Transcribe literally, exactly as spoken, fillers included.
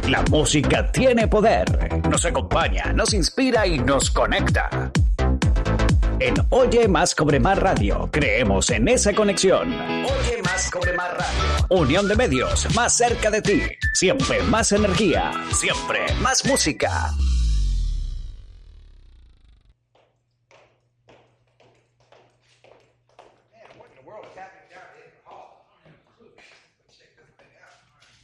La música tiene poder. Nos acompaña, nos inspira y nos conecta. En Oye Más Cobre Más Radio, creemos en esa conexión. Oye Más Cobre Más Radio. Unión de medios, más cerca de ti. Siempre más energía, siempre más música.